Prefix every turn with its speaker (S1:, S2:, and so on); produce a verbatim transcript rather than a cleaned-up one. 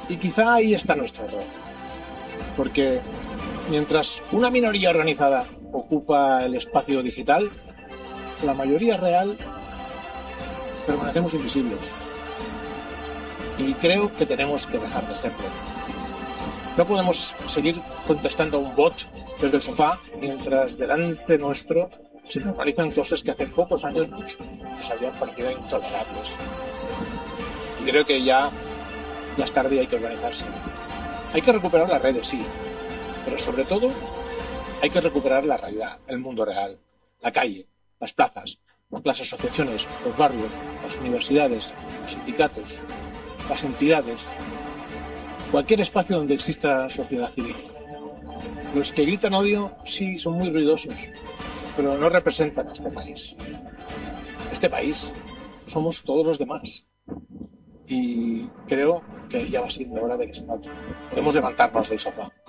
S1: Y quizá ahí está nuestro error. Porque mientras una minoría organizada ocupa el espacio digital, la mayoría real permanecemos invisibles. Y creo que tenemos que dejar de serlo. No podemos seguir contestando a un bot desde el sofá mientras delante nuestro se normalizan cosas que hace pocos años nos, nos habían parecido intolerables. Y creo que ya, ya es tarde y hay que organizarse. Hay que recuperar las redes, sí, pero sobre todo hay que recuperar la realidad, el mundo real, la calle, las plazas, las asociaciones, los barrios, las universidades, los sindicatos, las entidades, cualquier espacio donde exista sociedad civil. Los que gritan odio sí son muy ruidosos, pero no representan a este país. Este país somos todos los demás. Y creo que ya va siendo hora de que se note. Podemos levantarnos del sofá.